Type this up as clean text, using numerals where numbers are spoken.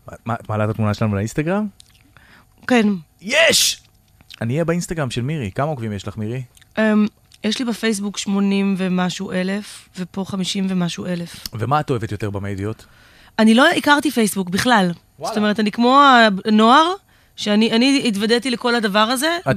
את מעלה את התמונה שלנו לאינסטגרם? כן. יש! אני אהיה באינסטגרם של מירי. כמה עוקבים יש לך, מירי? יש לי בפייסבוק 80 ומשהו אלף, ופה 50 ומשהו אלף. ומה את אוהבת יותר במדיות? אני לא הכרתי פייסבוק בכלל. זאת אומרת, אני כמו הנוער, שאני התוודעתי לכל הדבר הזה.